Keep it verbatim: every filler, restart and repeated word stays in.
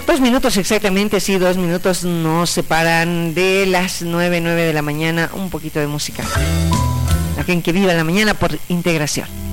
Dos minutos exactamente, sí, dos minutos nos separan de las nueve, nueve de la mañana. Un poquito de música. Aquí en Que Viva la Mañana por Integración.